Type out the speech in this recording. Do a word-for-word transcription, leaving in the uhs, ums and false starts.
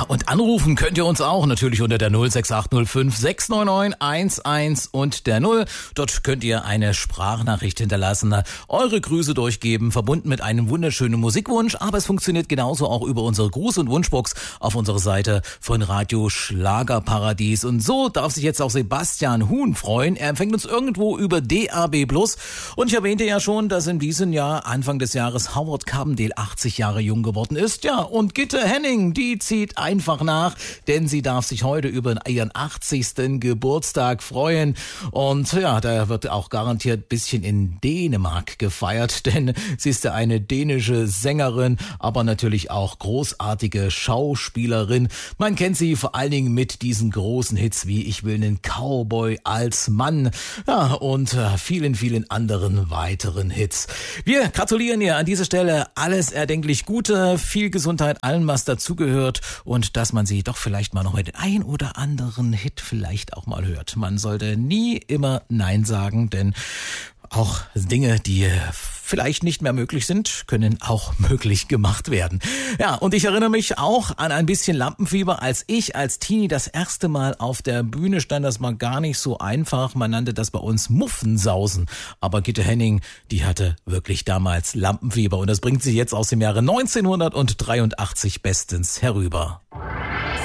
und anrufen könnt ihr uns auch natürlich unter der null sechs acht null fünf sechs neun neun eins eins und der null. Dort könnt ihr eine Sprachnachricht hinterlassen, eure Grüße durchgeben, verbunden mit einem wunderschönen Musikwunsch, aber es funktioniert genauso auch über unsere Gruß- und Wunschbox auf unserer Seite von Radio Schlagerparadies. Und so darf sich jetzt auch Sebastian Huhn freuen. Er empfängt uns irgendwo über D A B plus. Und ich erwähnte ja schon, dass in diesem Jahr, Anfang des Jahres, Howard Carpendale achtzig Jahre jung geworden ist. Ja, und Gitte Henning, die zieht einfach nach, denn sie darf sich heute über ihren achtzigsten Geburtstag freuen. Und ja, da wird auch garantiert ein bisschen in Dänemark gefeiert, denn sie ist ja eine dänische Sängerin, aber natürlich auch großartige Schauspielerin. Man kennt sie vor allen Dingen mit diesen großen Hits wie Ich will einen Cowboy als Mann, ja, und äh, vielen, vielen anderen weiteren Hits. Wir gratulieren ihr an dieser Stelle, alles erdenklich Gute, viel Gesundheit, allem, was dazugehört und dass man sie doch vielleicht mal noch mit den ein oder anderen Hit vielleicht auch mal hört. Man sollte nie immer Nein sagen, denn auch Dinge, die vielleicht nicht mehr möglich sind, können auch möglich gemacht werden. Ja, und ich erinnere mich auch an ein bisschen Lampenfieber, als ich als Teenie das erste Mal auf der Bühne stand. Das war gar nicht so einfach. Man nannte das bei uns Muffensausen. Aber Gitte Henning, die hatte wirklich damals Lampenfieber. Und das bringt sie jetzt aus dem Jahre neunzehnhundertdreiundachtzig bestens herüber.